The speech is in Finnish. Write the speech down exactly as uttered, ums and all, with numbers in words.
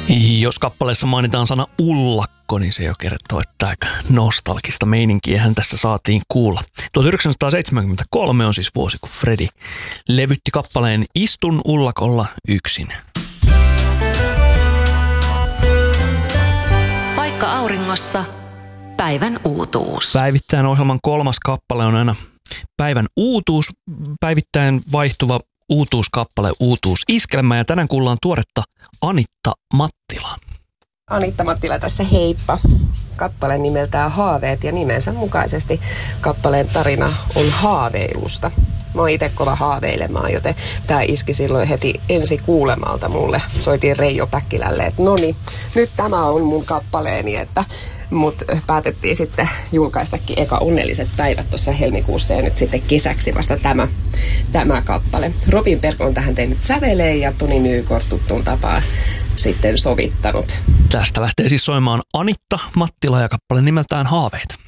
Jos kappaleessa mainitaan sana ullakko, niin se jo kertoo, että aika nostalgista meininkiähän tässä saatiin kuulla. tuhatyhdeksänsataaseitsemänkymmentäkolme on siis vuosi, kun Fredi levytti kappaleen Istun ullakolla yksin. Paikka auringossa. Päivän uutuus. Päivittäin ohjelman kolmas kappale on aina päivän uutuus, päivittäin vaihtuva uutuuskappale, uutuusiskelmä, ja tänään kuullaan tuoretta Anitta Mattilaa. Anitta Mattila tässä, heippa. Kappale nimeltään Haaveet, ja nimensä mukaisesti kappaleen tarina on haaveilusta. Mä oon itse kova haaveilemaan, joten tää iski silloin heti ensi kuulemalta mulle. Soitiin Reijo Päkkilälle, että noni, nyt tämä on mun kappaleeni, että mut päätettiin sitten julkaistakin eka Onnelliset päivät tuossa helmikuussa, ja nyt sitten kesäksi vasta tämä, tämä kappale. Robin Berg on tähän tehnyt säveleen ja Toni Nykort tuttuun tapaan sitten sovittanut. Tästä lähtee siis soimaan Anitta Mattila ja kappale nimeltään Haaveet.